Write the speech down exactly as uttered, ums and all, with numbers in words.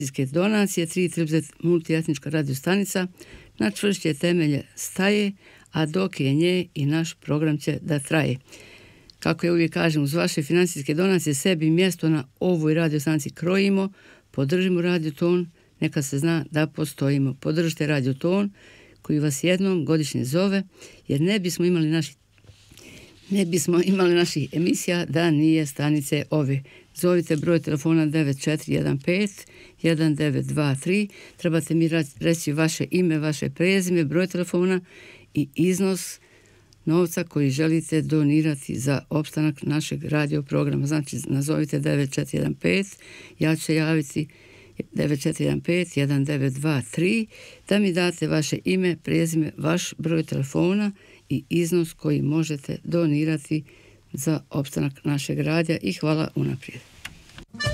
donacije, tri multietnička radio stanica na čvršće temelje staje, a dok je nje i naš program će da traje. Kako ja uvijek kažem, uz vaše financijske donacije sebi mjesto na ovoj radio stanici krojimo, podržimo Radio Ton, neka se zna da postojimo. Podržite Radio Ton koji vas jednom godišnje zove, jer ne bismo imali naši ne bismo imali naših emisija da nije stanice ove. Zovite broj telefona devet četiri jedan pet jedan devet dva tri. Trebate mi reći vaše ime, vaše prezime, broj telefona i iznos novca koji želite donirati za opstanak našeg radio programa. Znači, nazovite devet četiri jedan pet, ja ću se javiti devet četiri jedan pet jedan devet dva tri, da mi date vaše ime, prezime, vaš broj telefona i iznos koji možete donirati za opstanak našeg radija i hvala unaprijed.